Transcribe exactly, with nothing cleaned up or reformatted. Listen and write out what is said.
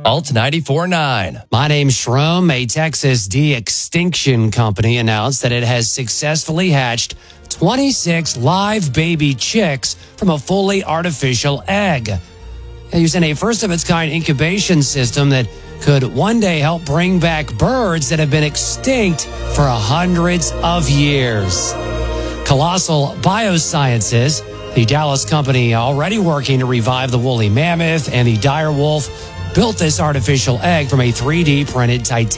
Alt ninety-four point nine. My name's Shrum. A Texas de-extinction company announced that it has successfully hatched twenty-six live baby chicks from a fully artificial egg. Using a first-of-its-kind incubation system that could one day help bring back birds that have been extinct for hundreds of years. Colossal Biosciences, the Dallas company already working to revive the woolly mammoth and the dire wolf, built this artificial egg from a three D printed titanium.